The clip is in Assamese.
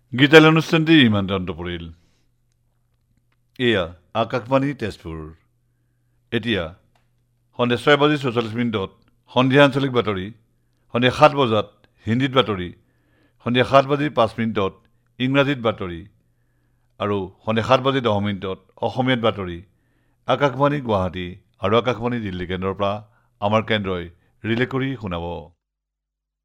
গীতাল অনুষ্ঠানটি ইমানতে অন্ত পৰিল। এয়া আকাশবাণী তেজপুৰ। এতিয়া সন্ধিয়া 6:44 সন্ধিয়া আঞ্চলিক বাতৰি, সন্ধিয়া 7 বজাত হিন্দীত বাতৰি, সন্ধিয়া 7:05 ইংৰাজীত বাতৰি আৰু সন্ধিয়া 7:10 অসমীয়াত বাতৰি আকাশবাণী গুৱাহাটী আৰু আকাশবাণী দিল্লী কেন্দ্ৰৰ পৰা আমাৰ কেন্দ্ৰই ৰিলে কৰি শুনাব।